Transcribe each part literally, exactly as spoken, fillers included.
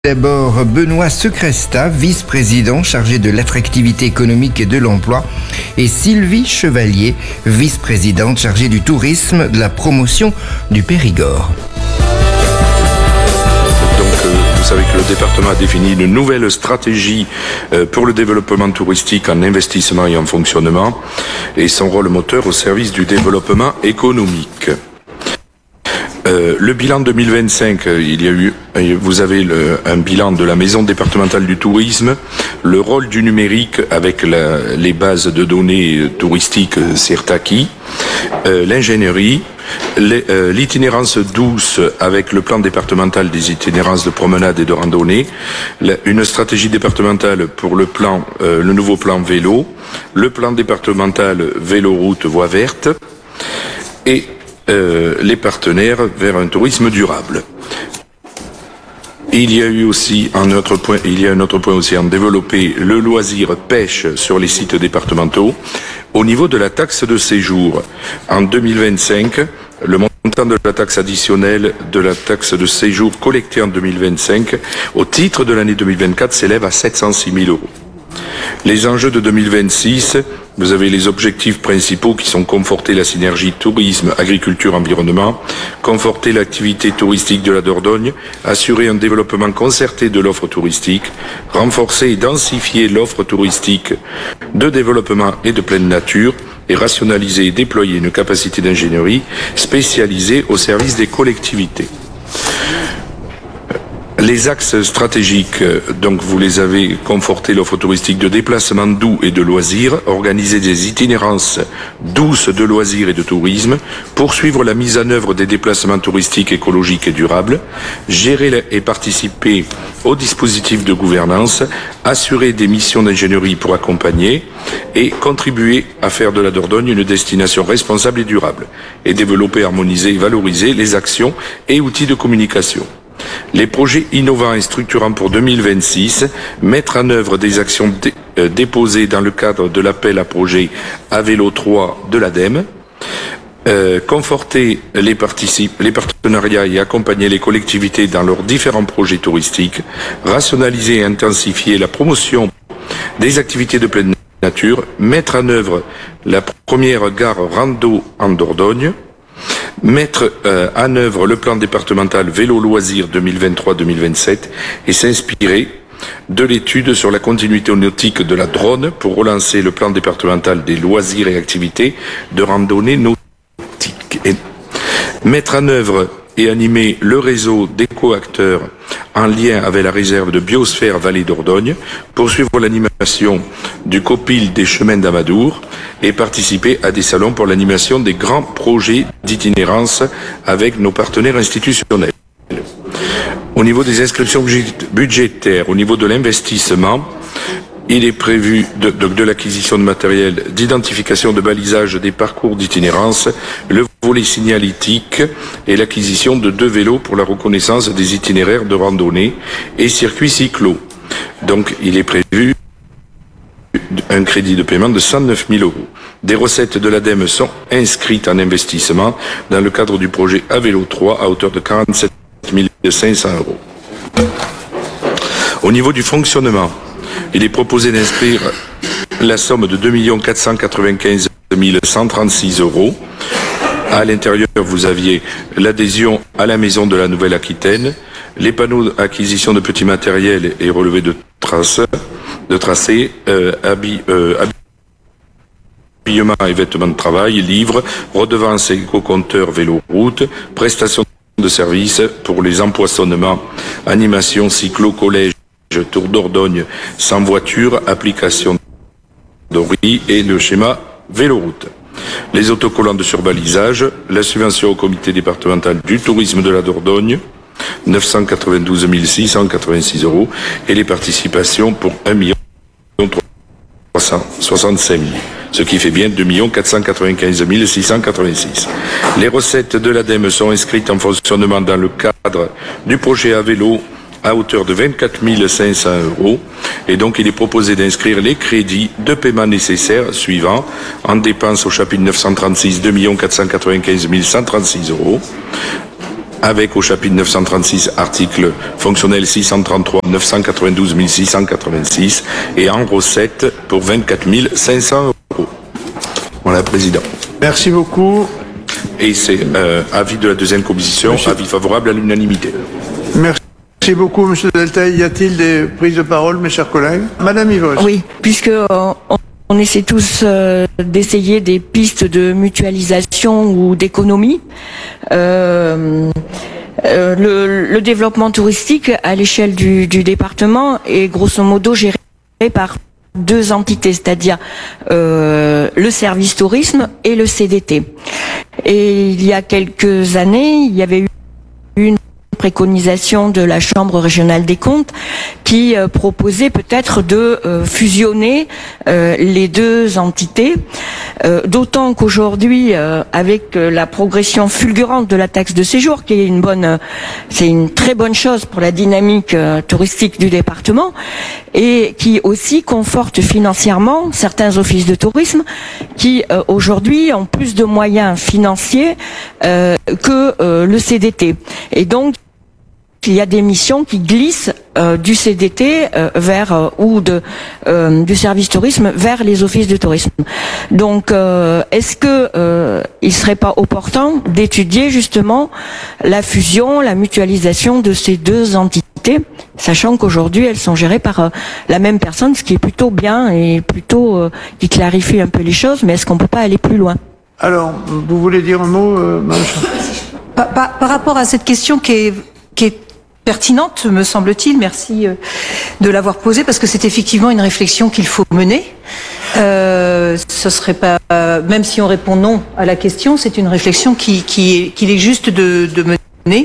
D'abord, Benoît Secresta, vice-président chargé de l'attractivité économique et de l'emploi, et Sylvie Chevalier, vice-présidente chargée du tourisme, de la promotion du Périgord. Donc, euh, vous savez que le département a défini une nouvelle stratégie euh, pour le développement touristique en investissement et en fonctionnement, et son rôle moteur au service du développement économique. Euh, le bilan deux mille vingt-cinq, euh, il y a eu, euh, vous avez le, un bilan de la maison départementale du tourisme, le rôle du numérique avec la, les bases de données euh, touristiques euh, CERTACI, euh, l'ingénierie, les, euh, l'itinérance douce avec le plan départemental des itinérances de promenade et de randonnée, la, une stratégie départementale pour le plan, euh, le nouveau plan vélo, le plan départemental vélo-route voie verte et Euh, les partenaires vers un tourisme durable. Il y a eu aussi un autre point, il y a un autre point aussi en développer le loisir pêche sur les sites départementaux. Au niveau de la taxe de séjour, en deux mille vingt-cinq, le montant de la taxe additionnelle de la taxe de séjour collectée en deux mille vingt-cinq au titre de l'année deux mille vingt-quatre s'élève à sept cent six mille euros. Les enjeux de deux mille vingt-six, vous avez les objectifs principaux qui sont conforter la synergie tourisme, agriculture, environnement, conforter l'activité touristique de la Dordogne, assurer un développement concerté de l'offre touristique, renforcer et densifier l'offre touristique de développement et de pleine nature, et rationaliser et déployer une capacité d'ingénierie spécialisée au service des collectivités. Les axes stratégiques, donc vous les avez, conforté l'offre touristique de déplacement doux et de loisirs, organiser des itinérances douces de loisirs et de tourisme, poursuivre la mise en œuvre des déplacements touristiques écologiques et durables, gérer et participer au dispositif de gouvernance, assurer des missions d'ingénierie pour accompagner et contribuer à faire de la Dordogne une destination responsable et durable, et développer, harmoniser et valoriser les actions et outils de communication. Les projets innovants et structurants pour deux mille vingt-six, mettre en œuvre des actions dé, euh, déposées dans le cadre de l'appel à projet A Vélo trois de l'ADEME, euh, conforter les, particip- les partenariats et accompagner les collectivités dans leurs différents projets touristiques, rationaliser et intensifier la promotion des activités de pleine nature, mettre en œuvre la première gare rando en Dordogne, mettre euh, en œuvre le plan départemental vélo-loisirs deux mille vingt-trois deux mille vingt-sept et s'inspirer de l'étude sur la continuité nautique de la Dronne pour relancer le plan départemental des loisirs et activités de randonnée nautique. Et mettre en œuvre et animer le réseau d'éco-acteurs en lien avec la réserve de biosphère Vallée d'Ordogne, poursuivre l'animation du COPIL des chemins d'Amadour et participer à des salons pour l'animation des grands projets d'itinérance avec nos partenaires institutionnels. Au niveau des inscriptions budgétaires, au niveau de l'investissement, il est prévu de, de, de l'acquisition de matériel d'identification de balisage des parcours d'itinérance, le volet signalétique et l'acquisition de deux vélos pour la reconnaissance des itinéraires de randonnée et circuits cyclos. Donc il est prévu un crédit de paiement de cent neuf mille euros. Des recettes de l'ADEME sont inscrites en investissement dans le cadre du projet A Vélo trois à hauteur de quarante-sept mille cinq cents euros. Au niveau du fonctionnement, il est proposé d'inscrire la somme de deux millions quatre cent quatre-vingt-quinze mille cent trente-six euros. À l'intérieur, vous aviez l'adhésion à la maison de la Nouvelle-Aquitaine, les panneaux d'acquisition de petits matériels et relevés de traces, de tracés, euh, habi, euh, habillement et vêtements de travail, livres, redevances et éco-compteurs vélo-route, prestations de services pour les empoisonnements, animation, cyclo, collège, Tour Dordogne sans voiture, application d'Ori et le schéma véloroute. Les autocollants de surbalisage, la subvention au comité départemental du tourisme de la Dordogne, neuf cent quatre-vingt-douze mille six cent quatre-vingt-six euros, et les participations pour un million trois cent soixante-cinq mille, ce qui fait bien deux millions quatre cent quatre-vingt-quinze mille six cent quatre-vingt-six. Les recettes de l'ADEME sont inscrites en fonctionnement dans le cadre du projet à vélo à hauteur de vingt-quatre mille cinq cents euros, et donc il est proposé d'inscrire les crédits de paiement nécessaires suivants en dépenses au chapitre neuf cent trente-six, deux millions quatre cent quatre-vingt-quinze mille cent trente-six euros, avec au chapitre neuf cent trente-six, article fonctionnel six cent trente-trois, neuf cent quatre-vingt-douze mille six cent quatre-vingt-six, et en recettes pour vingt-quatre mille cinq cents euros. Voilà, Président. Merci beaucoup. Et c'est euh, avis de la deuxième commission, Monsieur. Avis favorable à l'unanimité. Merci beaucoup, Monsieur Deltaille. Y a-t-il des prises de parole, mes chers collègues? Madame Yvos. Oui, puisque euh, on, on essaie tous euh, d'essayer des pistes de mutualisation ou d'économie. Euh, euh, le, le développement touristique à l'échelle du, du département est grosso modo géré par deux entités, c'est-à-dire euh, le service tourisme et le C D T. Et il y a quelques années, il y avait eu une préconisation de la Chambre régionale des comptes qui euh, proposait peut-être de euh, fusionner euh, les deux entités, euh, d'autant qu'aujourd'hui, euh, avec euh, la progression fulgurante de la taxe de séjour, qui est une bonne, euh, c'est une très bonne chose pour la dynamique euh, touristique du département, et qui aussi conforte financièrement certains offices de tourisme qui euh, aujourd'hui ont plus de moyens financiers euh, que euh, le C D T. Et donc il y a des missions qui glissent euh, du C D T euh, vers euh, ou de euh, du service tourisme vers les offices de tourisme. Donc, euh, est-ce que euh, il serait pas opportun d'étudier justement la fusion, la mutualisation de ces deux entités, sachant qu'aujourd'hui elles sont gérées par euh, la même personne, ce qui est plutôt bien et plutôt euh, qui clarifie un peu les choses. Mais est-ce qu'on peut pas aller plus loin? Alors, vous voulez dire un mot, euh, Madame? par, par, par rapport à cette question qui est qui est pertinente, me semble-t-il. Merci de l'avoir posée parce que c'est effectivement une réflexion qu'il faut mener. Euh, ce serait pas, même si on répond non à la question, c'est une réflexion qui, qui est, qu'il est juste de, de mener.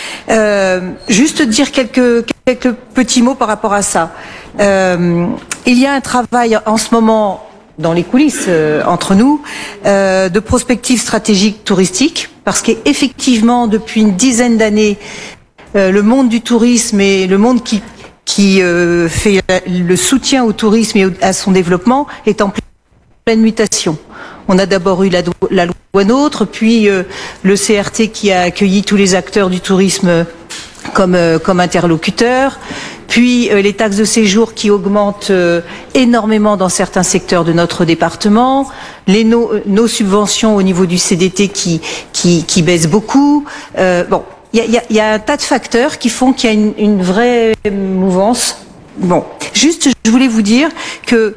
Euh, juste dire quelques, quelques petits mots par rapport à ça. Euh, il y a un travail en ce moment dans les coulisses euh, entre nous euh, de prospective stratégique touristique parce qu'effectivement depuis une dizaine d'années Euh, le monde du tourisme et le monde qui, qui euh, fait le soutien au tourisme et à son développement est en pleine mutation. On a d'abord eu la, la loi NOTRe, puis euh, le C R T qui a accueilli tous les acteurs du tourisme comme, euh, comme interlocuteurs, puis euh, les taxes de séjour qui augmentent euh, énormément dans certains secteurs de notre département, les no, nos subventions au niveau du C D T qui, qui, qui baissent beaucoup. Euh, bon. Il y, y, y a un tas de facteurs qui font qu'il y a une, une vraie mouvance. Bon, juste, je voulais vous dire que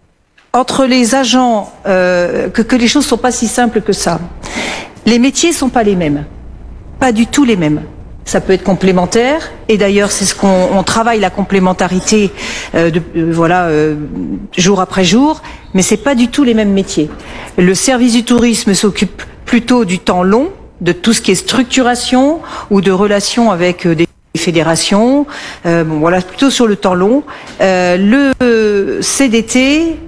entre les agents, euh, que, que les choses sont pas si simples que ça. Les métiers sont pas les mêmes, pas du tout les mêmes. Ça peut être complémentaire, et d'ailleurs c'est ce qu'on on travaille la complémentarité, euh, de, euh, voilà, euh, jour après jour. Mais c'est pas du tout les mêmes métiers. Le service du tourisme s'occupe plutôt du temps long, de tout ce qui est structuration ou de relations avec des fédérations, euh, bon voilà, plutôt sur le temps long. Euh, le C D T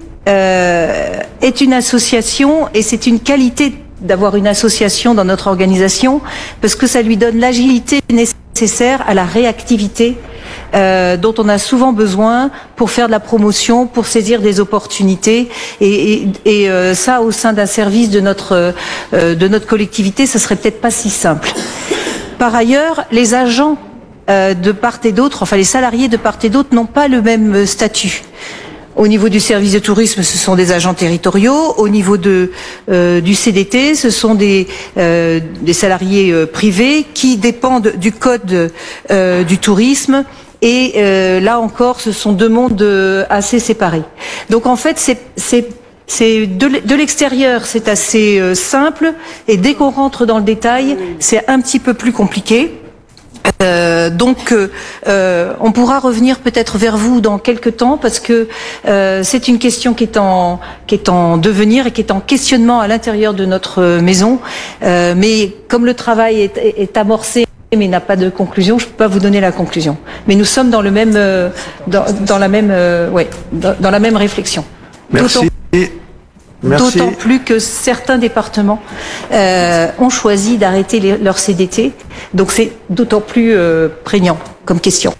euh, est une association et c'est une qualité d'avoir une association dans notre organisation parce que ça lui donne l'agilité nécessaire à la réactivité Euh, dont on a souvent besoin pour faire de la promotion, pour saisir des opportunités et, et, et euh, ça au sein d'un service de notre euh, de notre collectivité, ça serait peut-être pas si simple. Par ailleurs, les agents euh, de part et d'autre, enfin les salariés de part et d'autre n'ont pas le même statut. Au niveau du service de tourisme, ce sont des agents territoriaux. Au niveau de, euh, du C D T, ce sont des, euh, des salariés euh, privés qui dépendent du code euh, du tourisme. Et euh, là encore, ce sont deux mondes euh, assez séparés. Donc en fait, c'est, c'est, c'est de l'extérieur, c'est assez euh, simple. Et dès qu'on rentre dans le détail, c'est un petit peu plus compliqué. Euh, donc, euh, on pourra revenir peut-être vers vous dans quelques temps parce que euh, c'est une question qui est en qui est en devenir et qui est en questionnement à l'intérieur de notre maison. Euh, mais comme le travail est, est, est amorcé mais n'a pas de conclusion, je peux pas vous donner la conclusion. Mais nous sommes dans le même euh, dans, dans la même euh, ouais dans, dans la même réflexion. Merci. Merci. D'autant plus que certains départements euh, ont choisi d'arrêter les, leur C D T. Donc c'est d'autant plus euh, prégnant comme question.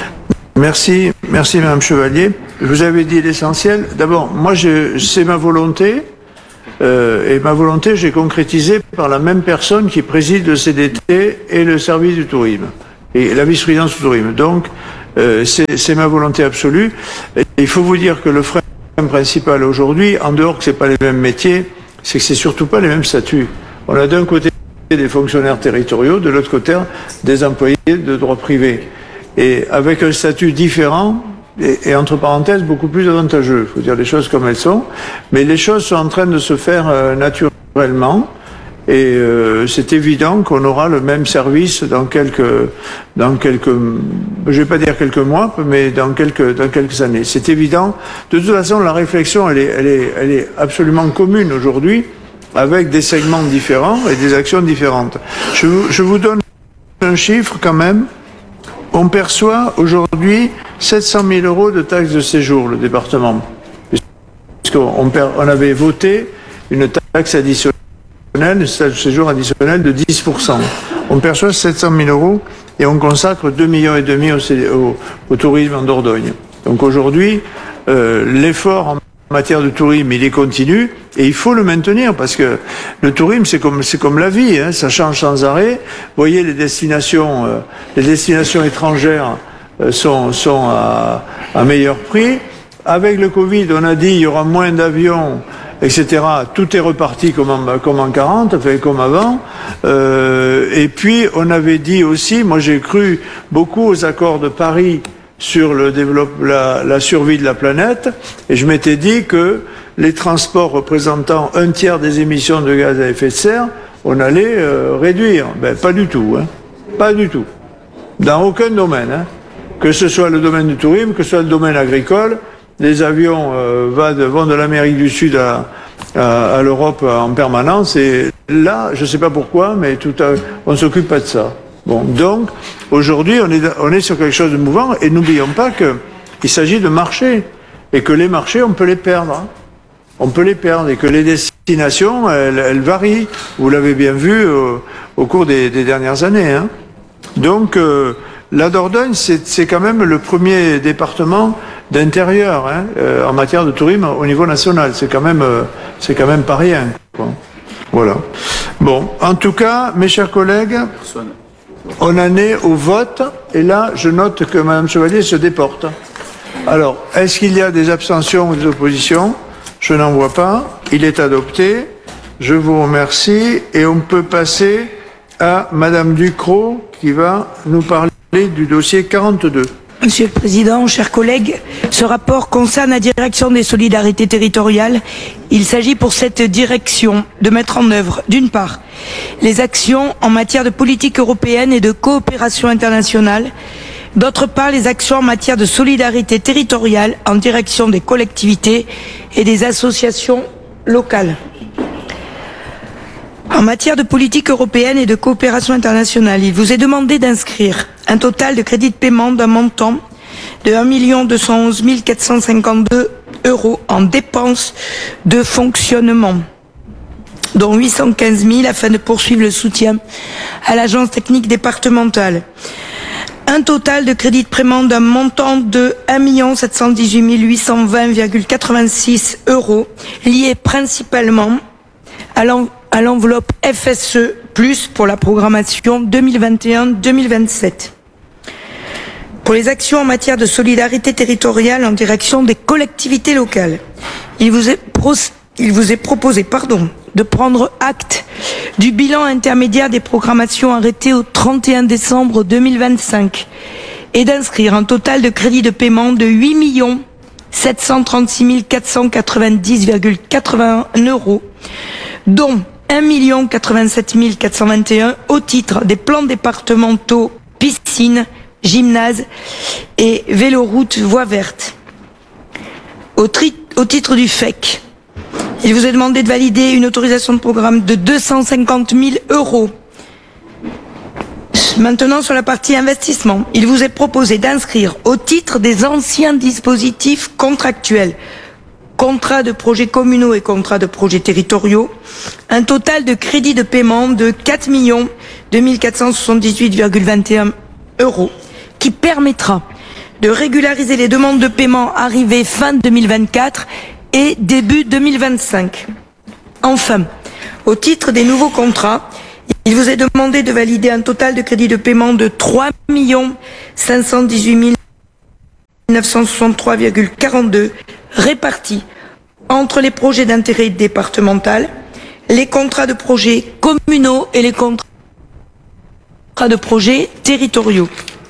Merci, merci Madame Chevalier. Vous avez dit l'essentiel. D'abord, moi, je, c'est ma volonté Euh, et ma volonté, j'ai concrétisé par la même personne qui préside le C D T et le service du tourisme, et la vice-présidence du tourisme. Donc, euh, c'est ma volonté absolue. Et il faut vous dire que le frein principal aujourd'hui, en dehors que c'est pas les mêmes métiers, c'est que c'est surtout pas les mêmes statuts. On a d'un côté des fonctionnaires territoriaux, de l'autre côté des employés de droit privé. Et avec un statut différent, et, et entre parenthèses, beaucoup plus avantageux. Il faut dire les choses comme elles sont. Mais les choses sont en train de se faire euh, naturellement. Et euh, c'est évident qu'on aura le même service dans quelques, dans quelques, je vais pas dire quelques mois, mais dans quelques, dans quelques années. C'est évident. De toute façon, la réflexion, elle est, elle est, elle est absolument commune aujourd'hui, avec des segments différents et des actions différentes. Je vous, je vous donne un chiffre quand même. On perçoit aujourd'hui sept cent mille euros de taxes de séjour, le département. Puisqu'on on avait voté une taxe additionnelle, une taxe de séjour additionnelle de dix pour cent. On perçoit sept cent mille euros et on consacre deux millions et demi au, au, au tourisme en Dordogne. Donc aujourd'hui, euh, l'effort en matière de tourisme, il est continu et il faut le maintenir parce que le tourisme, c'est comme, c'est comme la vie, hein, ça change sans arrêt. Vous voyez, les destinations, euh, les destinations étrangères euh, sont, sont à, à meilleur prix. Avec le Covid, on a dit il y aura moins d'avions, et cetera. Tout est reparti comme en, comme en quarante, enfin, comme avant. Euh, et puis, on avait dit aussi, moi j'ai cru beaucoup aux accords de Paris sur le développe, la, la survie de la planète, et je m'étais dit que les transports représentant un tiers des émissions de gaz à effet de serre, on allait euh, réduire. Ben, pas du tout, hein. Pas du tout. Dans aucun domaine, hein. Que ce soit le domaine du tourisme, que ce soit le domaine agricole, les avions euh, va de, vont de l'Amérique du Sud à, à, à l'Europe en permanence, et là, je ne sais pas pourquoi, mais tout à, on ne s'occupe pas de ça. Bon, donc, aujourd'hui, on est, on est sur quelque chose de mouvant, et n'oublions pas qu'il s'agit de marchés, et que les marchés, on peut les perdre. On peut les perdre, et que les destinations, elles, elles varient. Vous l'avez bien vu au, au cours des, des dernières années, hein. Donc, euh, la Dordogne, c'est quand même le premier département d'intérieur, hein, euh, en matière de tourisme au niveau national. C'est quand même, euh, c'est quand même pas rien, quoi. Voilà. Bon, en tout cas, mes chers collègues, on en est au vote, et là, je note que Madame Chevalier se déporte. Alors, est-ce qu'il y a des abstentions ou des oppositions? Je n'en vois pas. Il est adopté. Je vous remercie, et on peut passer à Madame Ducrot, qui va nous parler du dossier quarante-deux. Monsieur le Président, chers collègues, ce rapport concerne la direction des solidarités territoriales. Il s'agit pour cette direction de mettre en œuvre, d'une part, les actions en matière de politique européenne et de coopération internationale, d'autre part, les actions en matière de solidarité territoriale en direction des collectivités et des associations locales. En matière de politique européenne et de coopération internationale, il vous est demandé d'inscrire un total de crédits de paiement d'un montant de un million deux cent onze mille quatre cent cinquante-deux euros en dépenses de fonctionnement, dont huit cent quinze mille afin de poursuivre le soutien à l'agence technique départementale. Un total de crédits de paiement d'un montant de un million sept cent dix-huit mille huit cent vingt virgule quatre-vingt-six euros, lié principalement à l'enveloppe F S E plus, pour la programmation deux mille vingt et un deux mille vingt-sept. Pour les actions en matière de solidarité territoriale en direction des collectivités locales, il vous est, pro, il vous est proposé pardon, de prendre acte du bilan intermédiaire des programmations arrêtées au trente et un décembre deux mille vingt-cinq et d'inscrire un total de crédits de paiement de huit millions sept cent trente-six mille quatre cent quatre-vingt-dix virgule quatre-vingt-un euros, dont un million quatre-vingt-sept mille quatre cent vingt et un au titre des plans départementaux piscines, gymnases et véloroutes voies vertes. Au, au titre du F E C, il vous est demandé de valider une autorisation de programme de deux cent cinquante mille euros. Maintenant, sur la partie investissement, il vous est proposé d'inscrire au titre des anciens dispositifs contractuels, contrats de projets communaux et contrats de projets territoriaux, un total de crédits de paiement de quatre millions deux mille quatre cent soixante-dix-huit virgule vingt et un euros, qui permettra de régulariser les demandes de paiement arrivées fin deux mille vingt-quatre et début deux mille vingt-cinq. Enfin, au titre des nouveaux contrats, il vous est demandé de valider un total de crédits de paiement de trois millions cinq cent dix-huit mille neuf cent soixante-trois virgule quarante-deux répartis entre les projets d'intérêt départemental, les contrats de projets communaux et les contrats de projets territoriaux.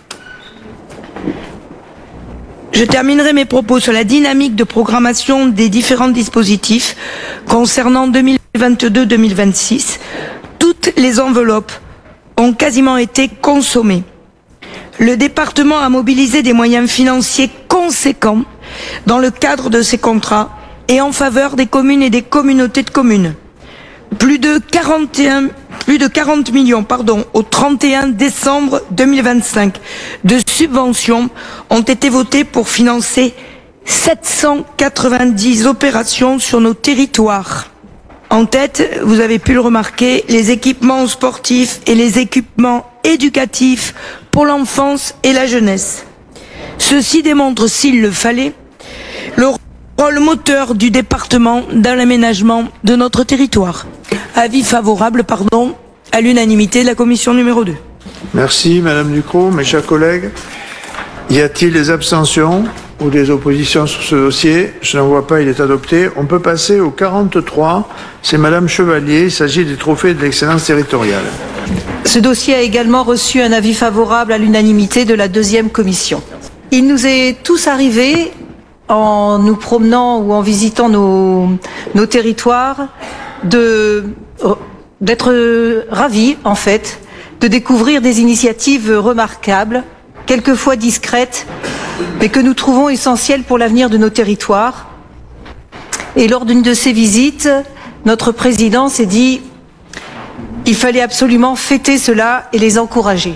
Je terminerai mes propos sur la dynamique de programmation des différents dispositifs concernant deux mille vingt-deux deux mille vingt-six. Toutes les enveloppes ont quasiment été consommées. Le département a mobilisé des moyens financiers conséquents dans le cadre de ces contrats et en faveur des communes et des communautés de communes. Plus de quarante et un, plus de quarante millions, pardon, au trente et un décembre deux mille vingt-cinq de subventions ont été votés pour financer sept cent quatre-vingt-dix opérations sur nos territoires. En tête, vous avez pu le remarquer, les équipements sportifs et les équipements éducatifs pour l'enfance et la jeunesse. Ceci démontre, s'il le fallait, le rôle moteur du département dans l'aménagement de notre territoire. Avis favorable, pardon, à l'unanimité de la commission numéro deux. Merci Madame Ducrot. Mes chers collègues, y a-t-il des abstentions ou des oppositions sur ce dossier? Je n'en vois pas, il est adopté. On peut passer au quarante-trois. C'est Madame Chevalier. Il s'agit des trophées de l'excellence territoriale. Ce dossier a également reçu un avis favorable à l'unanimité de la deuxième commission. Il nous est tous arrivé, en nous promenant ou en visitant nos, nos territoires, de, d'être ravis, en fait, de découvrir des initiatives remarquables, quelquefois discrètes, mais que nous trouvons essentielles pour l'avenir de nos territoires. Et lors d'une de ces visites, notre président s'est dit il fallait absolument fêter cela et les encourager.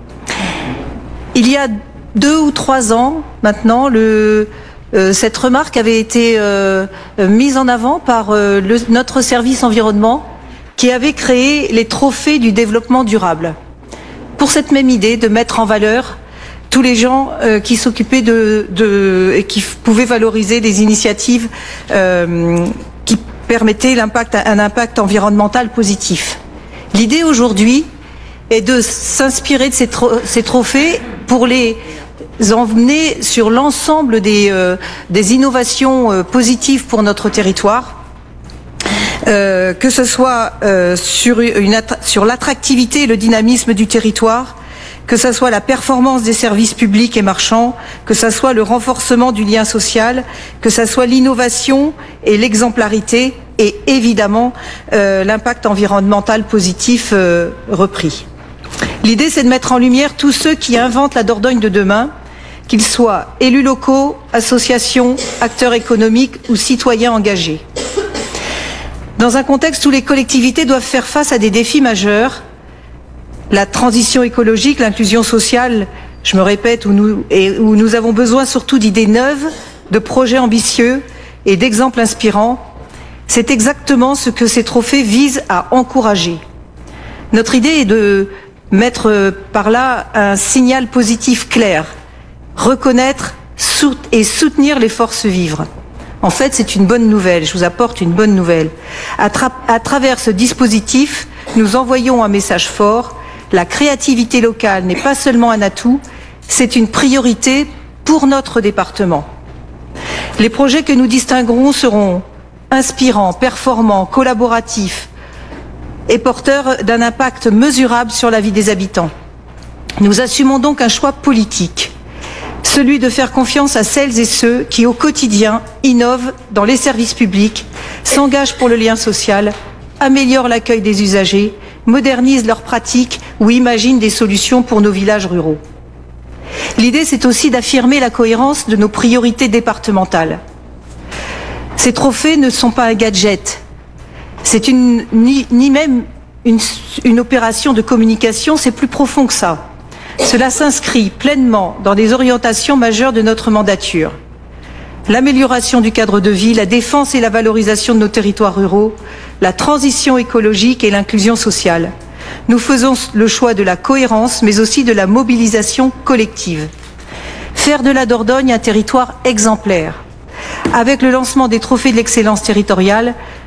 Il y a deux ou trois ans maintenant, le, euh, cette remarque avait été euh, mise en avant par euh, le, notre service environnement qui avait créé les trophées du développement durable. Pour cette même idée de mettre en valeur tous les gens euh, qui s'occupaient de, de et qui pouvaient valoriser des initiatives euh, qui permettaient l'impact, un impact environnemental positif. L'idée aujourd'hui est de s'inspirer de ces, tro ces trophées pour les emmener sur l'ensemble des, euh, des innovations euh, positives pour notre territoire, euh, que ce soit euh, sur, une sur l'attractivité et le dynamisme du territoire, que ce soit la performance des services publics et marchands, que ce soit le renforcement du lien social, que ce soit l'innovation et l'exemplarité et évidemment euh, l'impact environnemental positif euh, repris. L'idée, c'est de mettre en lumière tous ceux qui inventent la Dordogne de demain, qu'ils soient élus locaux, associations, acteurs économiques ou citoyens engagés. Dans un contexte où les collectivités doivent faire face à des défis majeurs, la transition écologique, l'inclusion sociale, je me répète, où nous, et où nous avons besoin surtout d'idées neuves, de projets ambitieux et d'exemples inspirants, c'est exactement ce que ces trophées visent à encourager. Notre idée est de mettre par là un signal positif clair, reconnaître et soutenir les forces vives. En fait, c'est une bonne nouvelle, je vous apporte une bonne nouvelle. À, tra à travers ce dispositif, nous envoyons un message fort. La créativité locale n'est pas seulement un atout, c'est une priorité pour notre département. Les projets que nous distinguerons seront inspirants, performants, collaboratifs et porteurs d'un impact mesurable sur la vie des habitants. Nous assumons donc un choix politique, celui de faire confiance à celles et ceux qui, au quotidien, innovent dans les services publics, s'engagent pour le lien social, améliorent l'accueil des usagers, modernisent leurs pratiques ou imaginent des solutions pour nos villages ruraux. L'idée, c'est aussi d'affirmer la cohérence de nos priorités départementales. Ces trophées ne sont pas un gadget, c'est une, ni, ni même une, une opération de communication, c'est plus profond que ça. Cela s'inscrit pleinement dans des orientations majeures de notre mandature. L'amélioration du cadre de vie, la défense et la valorisation de nos territoires ruraux, la transition écologique et l'inclusion sociale. Nous faisons le choix de la cohérence, mais aussi de la mobilisation collective. Faire de la Dordogne un territoire exemplaire. Avec le lancement des trophées de l'excellence territoriale,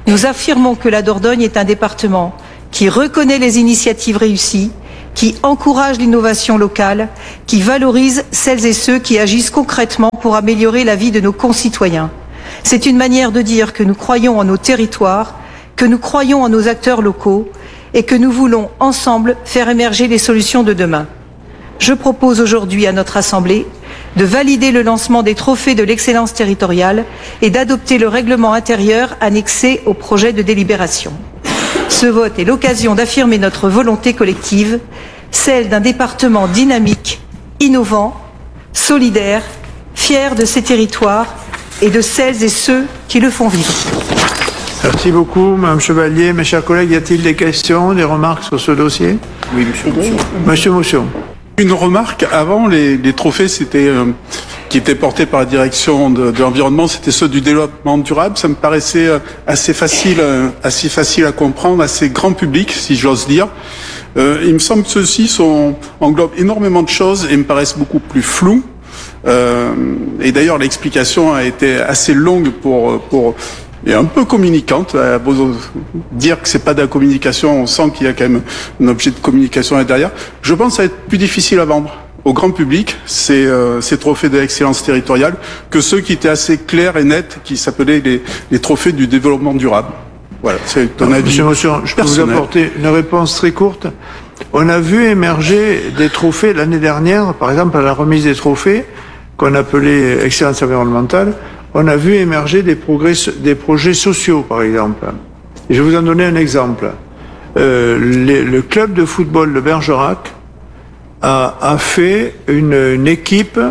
Nous affirmons que la Dordogne est un département qui reconnaît les initiatives réussies, qui encourage l'innovation locale, qui valorise celles et ceux qui agissent concrètement pour améliorer la vie de nos concitoyens. C'est une manière de dire que nous croyons en nos territoires, que nous croyons en nos acteurs locaux et que nous voulons ensemble faire émerger les solutions de demain. Je propose aujourd'hui à notre Assemblée de valider le lancement des trophées de l'excellence territoriale et d'adopter le règlement intérieur annexé au projet de délibération. Ce vote est l'occasion d'affirmer notre volonté collective, celle d'un département dynamique, innovant, solidaire, fier de ses territoires et de celles et ceux qui le font vivre. Merci beaucoup, Mme Chevalier. Mes chers collègues, y a-t-il des questions, des remarques sur ce dossier? Oui, monsieur Motion. Monsieur Motion. Une remarque, avant, les, les trophées c'était, euh, qui étaient portés par la direction de, de l'environnement, c'était ceux du développement durable. Ça me paraissait euh, assez facile, euh, assez facile à comprendre, assez grand public, si j'ose dire. Euh, il me semble que ceux-ci sont, englobent énormément de choses et me paraissent beaucoup plus flous. Euh, et d'ailleurs, l'explication a été assez longue pour... pour et un peu communicante. À beau dire que c'est pas de la communication, on sent qu'il y a quand même un objet de communication là derrière. Je pense que ça va être plus difficile à vendre au grand public, ces, euh, ces trophées de l'excellence territoriale, que ceux qui étaient assez clairs et nets, qui s'appelaient les, les trophées du développement durable. Voilà, c'est ton avis. Monsieur Motion, je peux vous apporter une réponse très courte. On a vu émerger des trophées l'année dernière, par exemple à la remise des trophées, qu'on appelait excellence environnementale. On a vu émerger des, progrès, des projets sociaux, par exemple. Et je vais vous en donner un exemple. Euh, les, le club de football de Bergerac a, a fait une, une équipe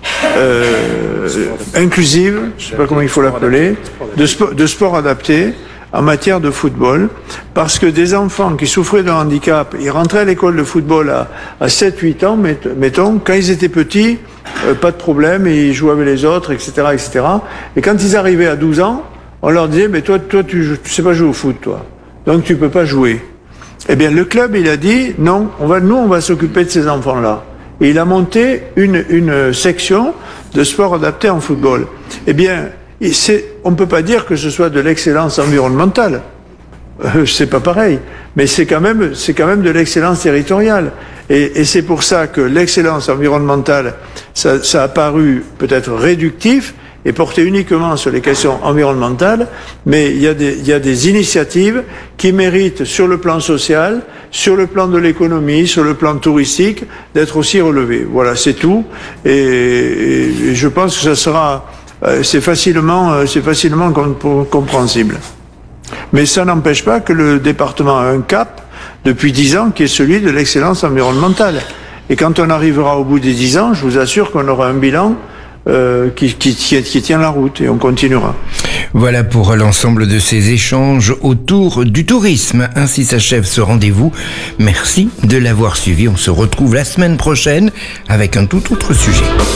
euh, inclusive, je ne sais pas comment il faut l'appeler, de sport, de sport adapté en matière de football, parce que des enfants qui souffraient d'un handicap, ils rentraient à l'école de football à, à sept huit ans, mettons, quand ils étaient petits, Euh, pas de problème, et ils jouaient avec les autres, et cetera, et cetera. Et quand ils arrivaient à douze ans, on leur disait, mais toi, toi, tu, tu sais pas jouer au foot, toi. Donc tu peux pas jouer. Eh bien, le club, il a dit, non, on va, nous, on va s'occuper de ces enfants-là. Et il a monté une, une section de sport adapté en football. Eh bien, c'est, on peut pas dire que ce soit de l'excellence environnementale. Euh, c'est pas pareil. Mais c'est quand même, c'est quand même de l'excellence territoriale. Et, et c'est pour ça que l'excellence environnementale, ça, ça a paru peut-être réductif et porté uniquement sur les questions environnementales, mais il y a des, il y a des initiatives qui méritent sur le plan social, sur le plan de l'économie, sur le plan touristique, d'être aussi relevées. Voilà, c'est tout. Et, et, et je pense que ça sera, euh, c'est facilement, euh, c'est facilement comp- compréhensible. Mais ça n'empêche pas que le département a un cap depuis dix ans qui est celui de l'excellence environnementale. Et quand on arrivera au bout des dix ans, je vous assure qu'on aura un bilan euh, qui, qui, qui, qui tient la route et on continuera. Voilà pour l'ensemble de ces échanges autour du tourisme. Ainsi s'achève ce rendez-vous. Merci de l'avoir suivi. On se retrouve la semaine prochaine avec un tout autre sujet.